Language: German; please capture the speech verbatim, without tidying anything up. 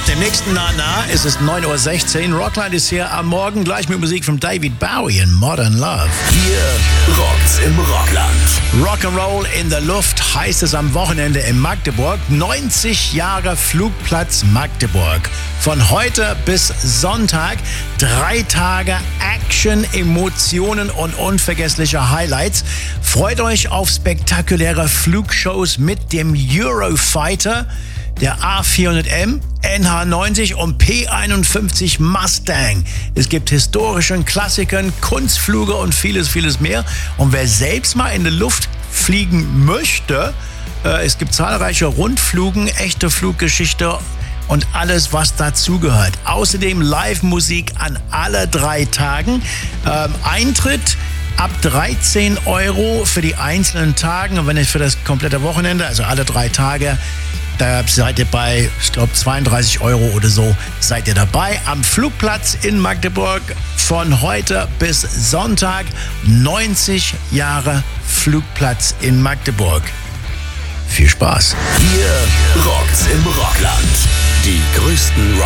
dem nächsten Na Na ist es neun Uhr sechzehn. Rockland ist hier am Morgen, gleich mit Musik von David Bowie in Modern Love. Hier rockt's im Rockland. Rock'n'Roll in der Luft heißt es am Wochenende in Magdeburg. neunzig Jahre Flugplatz Magdeburg. Von heute bis Sonntag drei Tage Action, Emotionen und unvergessliche Highlights. Freut euch auf spektakuläre Flugshows mit dem Eurofighter, der A vierhundert M, N H neunzig und P einundfünfzig Mustang. Es gibt historischen Klassikern, Kunstflüge und vieles, vieles mehr. Und wer selbst mal in der Luft fliegen möchte, äh, es gibt zahlreiche Rundflügen, echte Fluggeschichte und alles, was dazugehört. Außerdem Live-Musik an alle drei Tagen. Ähm, Eintritt ab dreizehn Euro für die einzelnen Tage. Und wenn es für das komplette Wochenende, also alle drei Tage, da seid ihr bei, ich glaube, zweiunddreißig Euro oder so, seid ihr dabei. Am Flugplatz in Magdeburg von heute bis Sonntag. neunzig Jahre Flugplatz in Magdeburg. Viel Spaß. Hier rockt's im Rockland. Die größten Rock